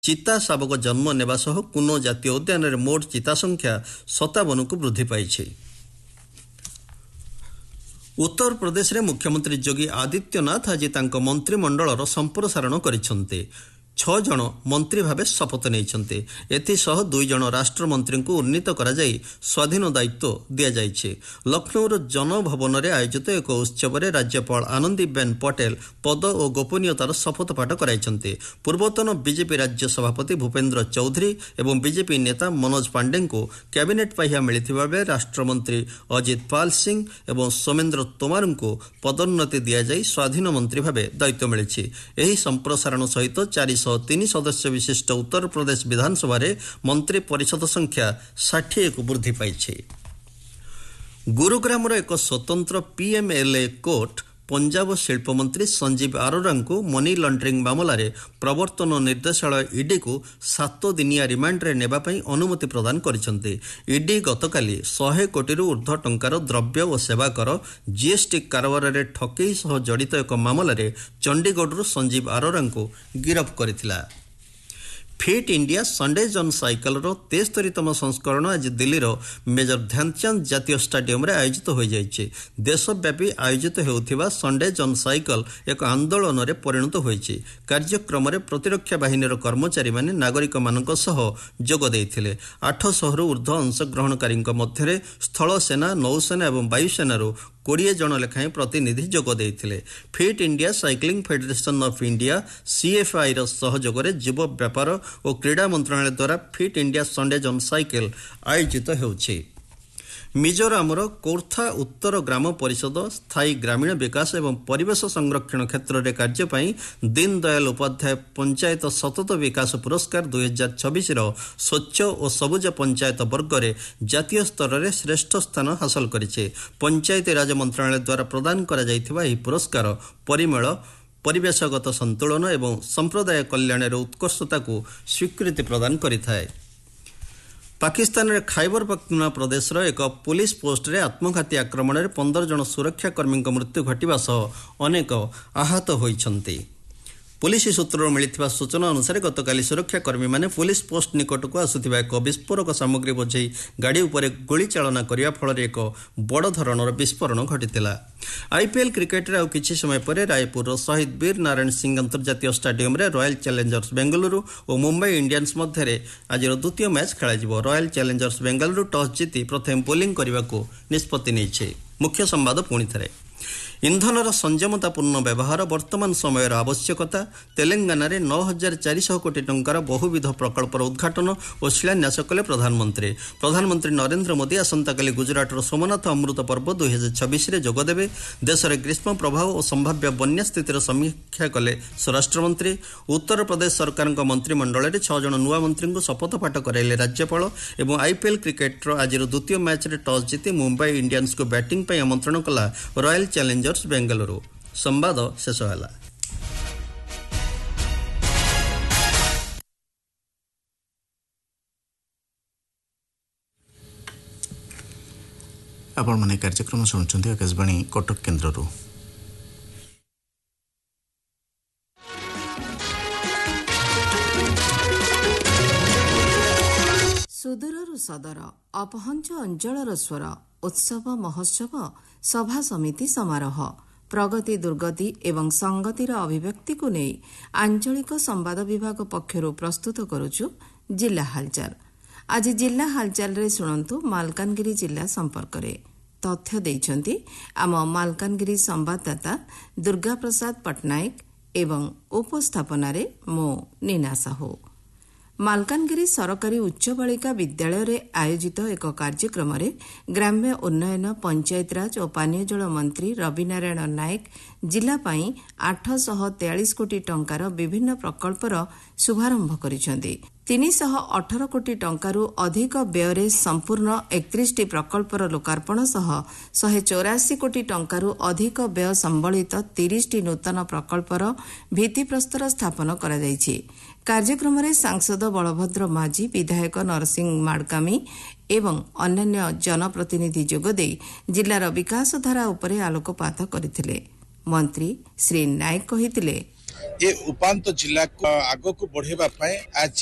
ଚିତା ଶାବକ ଜନ୍ମ ନେବା ସହ କୁନୋ ଜାତୀୟ ଉଦ୍ୟାନରେ ମୋଟ ଚିତା ସଂଖ୍ୟା 57କୁ ବୃଦ୍ଧି ପାଇଛି। ଉତ୍ତରପ୍ରଦେଶରେ ମୁଖ୍ୟମନ୍ତ୍ରୀ ଯୋଗୀ ଆଦିତ୍ୟନାଥ ଆଜି ତାଙ୍କ ମନ୍ତ୍ରିମଣ୍ଡଳର ସମ୍ପ୍ରସାରଣ କରିଛନ୍ତି। 6 ଜଣ ମନ୍ତ୍ରୀ ଭାବେ ଶପଥ ନେଇଛନ୍ତି। ଏଥିସହ 2 ଜଣ ରାଷ୍ଟ୍ରମନ୍ତ୍ରୀଙ୍କୁ ଉନ୍ନୀତ କରାଯାଇ ସ୍ୱାଧୀନ ଦାୟିତ୍ୱ ଦିଆଯାଇଛି। ଲକ୍ଷ୍ନୌର ଜନଭବନରେ ଆୟୋଜିତ ଏକ ଉତ୍ସବରେ ରାଜ୍ୟପାଳ ଆନନ୍ଦୀବେନ ପଟେଲ ପଦ ଓ ଗୋପନୀୟତାର ଶପଥପାଠ କରାଇଛନ୍ତି। ପୂର୍ବତନ ବିଜେପି ରାଜ୍ୟ ସଭାପତି ଭୂପେନ୍ଦ୍ର ଚୌଧୁରୀ ଏବଂ ବିଜେପି ନେତା ମନୋଜ ପାଣ୍ଡେଙ୍କୁ କ୍ୟାବିନେଟ୍ ପାହ୍ୟା ମିଳିଥିବା ବେଳେ ରାଷ୍ଟ୍ରମନ୍ତ୍ରୀ ଅଜିତ ପାଲ ସିଂ ଏବଂ ସୋମେନ୍ଦ୍ର ତୋମାରଙ୍କୁ ପଦୋନ୍ନତି ଦିଆଯାଇ ସ୍ୱାଧୀନ ମନ୍ତ୍ରୀ ଭାବେ ଦାୟିତ୍ୱ ମିଳିଛି। ଏହି ସମ୍ପ୍ରସାରଣ ସହିତ 403 ସଦସ୍ୟ ବିଶିଷ୍ଟ ଉତ୍ତରପ୍ରଦେଶ ବିଧାନସଭାରେ ମନ୍ତ୍ରୀ ପରିଷଦ ସଂଖ୍ୟା 60କୁ ବୃଦ୍ଧି ପାଇଛି। ଗୁରୁଗ୍ରାମର ଏକ ସ୍ୱତନ୍ତ୍ର PMLA କୋର୍ଟ ପଞ୍ଜାବ ଶିଳ୍ପମନ୍ତ୍ରୀ ସଞ୍ଜୀବ ଆରୋରାଙ୍କୁ ମନି ଲଣ୍ଡରିଂ ମାମଲାରେ ପ୍ରବର୍ତ୍ତନ ନିର୍ଦ୍ଦେଶାଳୟ ଇଡିକୁ 7 ଦିନିଆ ରିମାଣ୍ଡରେ ନେବା ପାଇଁ ଅନୁମତି ପ୍ରଦାନ କରିଛନ୍ତି। ଇଡି ଗତକାଲି 100 କୋଟିରୁ ଉର୍ଦ୍ଧ୍ୱ ଟଙ୍କାର ଦ୍ରବ୍ୟ ଓ ସେବା କର GST କାରବାରରେ ଠକେଇ ସହ ଜଡ଼ିତ ଏକ ମାମଲାରେ ଚଣ୍ଡିଗଡ଼ରୁ ସଞ୍ଜୀବ ଆରୋରାଙ୍କୁ ଗିରଫ କରିଥିଲା। ଫିଟ୍ ଇଣ୍ଡିଆ ସଣ୍ଡେଜ୍ ଅନ୍ ସାଇକେଲର 73ତମ ସଂସ୍କରଣ ଆଜି ଦିଲ୍ଲୀର ମେଜର ଧ୍ୟାନଚାନ୍ଦ ଜାତୀୟ ଷ୍ଟାଡିୟମରେ ଆୟୋଜିତ ହୋଇଯାଇଛି। ଦେଶବ୍ୟାପୀ ଆୟୋଜିତ ହେଉଥିବା ସଣ୍ଡେଜ୍ ଅନ୍ ସାଇକେଲ ଏକ ଆନ୍ଦୋଳନରେ ପରିଣତ ହୋଇଛି। କାର୍ଯ୍ୟକ୍ରମରେ ପ୍ରତିରକ୍ଷା ବାହିନୀର କର୍ମଚାରୀମାନେ ନାଗରିକମାନଙ୍କ ସହ ଯୋଗ ଦେଇଥିଲେ। 800ରୁ ଉର୍ଦ୍ଧ୍ୱ ଅଂଶଗ୍ରହଣକାରୀଙ୍କ ମଧ୍ୟରେ ସ୍ଥଳସେନା, ନୌସେନା ଏବଂ ବାୟୁସେନାରୁ 20 ଜଣ ଲେଖାଏଁ ପ୍ରତିନିଧି ଯୋଗ ଦେଇଥିଲେ। Fit India cycling federation of India CFIର ସହଯୋଗରେ ଯୁବ ବ୍ୟାପାର ଓ କ୍ରୀଡ଼ା ମନ୍ତ୍ରଣାଳୟ ଦ୍ୱାରା ଫିଟ୍ ଇଣ୍ଡିଆ ସଣ୍ଡେଜ୍ ଅନ୍ ସାଇକେଲ ଆୟୋଜିତ ହେଉଛି। ମିଜୋରାମର କୋର୍ଥା ଉତ୍ତର ଗ୍ରାମ ପରିଷଦ ସ୍ଥାୟୀ ଗ୍ରାମୀଣ ବିକାଶ ଏବଂ ପରିବେଶ ସଂରକ୍ଷଣ କ୍ଷେତ୍ରରେ କାର୍ଯ୍ୟ ପାଇଁ ଦୀନ ଦୟାଲ ଉପାଧ୍ୟାୟ ପଞ୍ଚାୟତ ସତତ ବିକାଶ ପୁରସ୍କାର 2026ର ସ୍ୱଚ୍ଛ ଓ ସବୁଜ ପଞ୍ଚାୟତ ବର୍ଗରେ ଜାତୀୟ ସ୍ତରରେ ଶ୍ରେଷ୍ଠ ସ୍ଥାନ ହାସଲ କରିଛି। ପଞ୍ଚାୟତି ରାଜ ମନ୍ତ୍ରଣାଳୟ ଦ୍ୱାରା ପ୍ରଦାନ କରାଯାଇଥିବା ଏହି ପୁରସ୍କାର ପରିମଳ, ପରିବେଶଗତ ସନ୍ତୁଳନ ଏବଂ ସମ୍ପ୍ରଦାୟ କଲ୍ୟାଣର ଉତ୍କର୍ଷତାକୁ ସ୍ୱୀକୃତି ପ୍ରଦାନ କରିଥାଏ। ପାକିସ୍ତାନରେ ଖାଇବର ପଖ୍ତୁନଖା ପ୍ରଦେଶର ଏକ ପୁଲିସ ପୋଷ୍ଟରେ ଆତ୍ମଘାତୀ ଆକ୍ରମଣରେ 15 ଜଣ ସୁରକ୍ଷାକର୍ମୀଙ୍କ ମୃତ୍ୟୁ ଘଟିବା ସହ ଅନେକ ଆହତ ହୋଇଛନ୍ତି। ପୁଲିସ ସୂତ୍ରରୁ ମିଳିଥିବା ସୂଚନା ଅନୁସାରେ ଗତକାଲି ସୁରକ୍ଷାକର୍ମୀମାନେ ପୁଲିସ ପୋଷ୍ଟ ନିକଟକୁ ଆସୁଥିବା ଏକ ବିସ୍ଫୋରକ ସାମଗ୍ରୀ ବୋଝେଇ ଗାଡ଼ି ଉପରେ ଗୁଳି ଚାଳନା କରିବା ଫଳରେ ଏକ ବଡ଼ ଧରଣର ବିସ୍ଫୋରଣ ଘଟିଥିଲା। IPL କ୍ରିକେଟରେ ଆଉ କିଛି ସମୟ ପରେ ରାୟପୁରର ଶହୀଦ ବୀର ନାରାୟଣ ସିଂ ଅନ୍ତର୍ଜାତୀୟ ଷ୍ଟାଡିୟମରେ ରୟାଲ ଚ୍ୟାଲେଞ୍ଜର୍ସ ବେଙ୍ଗାଲୁରୁ ଓ ମୁମ୍ବାଇ ଇଣ୍ଡିଆନ୍ସ ମଧ୍ୟରେ ଆଜିର ଦ୍ୱିତୀୟ ମ୍ୟାଚ୍ ଖେଳାଯିବ। ରୟାଲ ଚ୍ୟାଲେଞ୍ଜର୍ସ ବେଙ୍ଗାଲୁରୁ ଟସ୍ ଜିତି ପ୍ରଥମେ ବୋଲିଂ କରିବାକୁ ନିଷ୍ପତ୍ତି ନେଇଛି। ମୁଖ୍ୟ ସମ୍ବାଦ ପୁଣିଥରେ। ଇନ୍ଧନର ସଂଯମତାପୂର୍ଣ୍ଣ ବ୍ୟବହାର ବର୍ତ୍ତମାନ ସମୟର ଆବଶ୍ୟକତା। ତେଲେଙ୍ଗାନାରେ 9400 କୋଟି ଟଙ୍କାର ବହୁବିଧ ପ୍ରକଳ୍ପର ଉଦ୍ଘାଟନ ଓ ଶିଳାନ୍ୟାସ କଲେ ପ୍ରଧାନମନ୍ତ୍ରୀ। ପ୍ରଧାନମନ୍ତ୍ରୀ ନରେନ୍ଦ୍ର ମୋଦି ଆସନ୍ତାକାଲି ଗୁଜରାଟର ସୋମନାଥ ଅମୃତ ପର୍ବ 2026ରେ ଯୋଗଦେବେ। ଦେଶରେ ଗ୍ରୀଷ୍ମ ପ୍ରବାହ ଓ ସମ୍ଭାବ୍ୟ ବନ୍ୟା ସ୍ଥିତିର ସମୀକ୍ଷା କଲେ ସ୍ୱରାଷ୍ଟ୍ରମନ୍ତ୍ରୀ। ଉତ୍ତରପ୍ରଦେଶ ସରକାରଙ୍କ ମନ୍ତ୍ରିମଣ୍ଡଳରେ 6 ଜଣ ନୂଆ ମନ୍ତ୍ରୀଙ୍କୁ ଶପଥପାଠ କରାଇଲେ ରାଜ୍ୟପାଳ ଏବଂ IPL କ୍ରିକେଟର ଆଜିର ଦ୍ୱିତୀୟ ମ୍ୟାଚ୍ରେ ଟସ୍ ଜିତି ମୁମ୍ବାଇ ଇଣ୍ଡିଆନ୍ସକୁ ବ୍ୟାଟିଂ ପାଇଁ ଆମନ୍ତ୍ରଣ କଲା ରୟାଲ ଚ୍ୟାଲେଞ୍ଜର୍ସ ବେଙ୍ଗାଲୁରୁ। ସମ୍ବାଦ ଶେଷ ହେଲା। ଆପଣମାନେ କାର୍ଯ୍ୟକ୍ରମ ଶୁଣୁଛନ୍ତି ଆକାଶବାଣୀ କଟକ କେନ୍ଦ୍ରରୁ। ସୁଦୂରରୁ ସଦର, ଅପହଞ୍ଚ ଅଞ୍ଚଳର ସ୍ୱର, ଉତ୍ସବ ମହୋତ୍ସବ, ସଭା ସମିତି ସମାରୋହ, ପ୍ରଗତି ଦୁର୍ଗତି ଏବଂ ସଂଗତିର ଅଭିବ୍ୟକ୍ତିକୁ ନେଇ ଆଞ୍ଚଳିକ ସମ୍ବାଦ ବିଭାଗ ପକ୍ଷରୁ ପ୍ରସ୍ତୁତ କରୁଛୁ ଜିଲ୍ଲା ହାଲଚାଲ। ଆଜି ଜିଲ୍ଲା ହାଲଚାଲରେ ଶୁଣନ୍ତୁ ମାଲକାନଗିରି ଜିଲ୍ଲା ସମ୍ପର୍କରେ। ତଥ୍ୟ ଦେଇଛନ୍ତି ଆମ ମାଲକାନଗିରି ସମ୍ବାଦଦାତା ଦୁର୍ଗାପ୍ରସାଦ ପଟ୍ଟନାୟକ ଏବଂ ଉପସ୍ଥାପନାରେ ମୁଁ ନୀନା ସାହୁ। ମାଲକାନଗିରି ସରକାରୀ ଉଚ୍ଚ ବାଳିକା ବିଦ୍ୟାଳୟରେ ଆୟୋଜିତ ଏକ କାର୍ଯ୍ୟକ୍ରମରେ ଗ୍ରାମ୍ୟ ଉନ୍ନୟନ, ପଞ୍ଚାୟତିରାଜ ଓ ପାନୀୟ ଜଳ ମନ୍ତ୍ରୀ ରବିନାରାୟଣ ନାୟକ ଜିଲ୍ଲା ପାଇଁ 843 କୋଟି ଟଙ୍କାର ବିଭିନ୍ନ ପ୍ରକଳ୍ପର ଶୁଭାରମ୍ଭ କରିଛନ୍ତି। 318 କୋଟି ଟଙ୍କାରୁ ଅଧିକ ବ୍ୟୟରେ ସମ୍ପୂର୍ଣ୍ଣ 31ଟି ପ୍ରକଳ୍ପର ଲୋକାର୍ପଣ ସହ 184 କୋଟି ଟଙ୍କାରୁ ଅଧିକ ବ୍ୟୟ ସମ୍ବଳିତ 30ଟି ନୂତନ ପ୍ରକଳ୍ପର ଭିତ୍ତିପ୍ରସ୍ତର ସ୍ଥାପନ କରାଯାଇଛି। କାର୍ଯ୍ୟକ୍ରମରେ ସାଂସଦ ବଳଭଦ୍ର ମାଝୀ, ବିଧାୟକ ନରସିଂହ ମାଡକାମୀ ଏବଂ ଅନ୍ୟାନ୍ୟ ଜନପ୍ରତିନିଧି ଯୋଗଦେଇ ଜିଲ୍ଲାର ବିକାଶଧାରା ଉପରେ ଆଲୋକପାତ କରିଥିଲେ। ମନ୍ତ୍ରୀ ଶ୍ରୀ ନାୟକ କହିଥିଲେ, ये उपांत जिला को आग को बढ़ेबा आज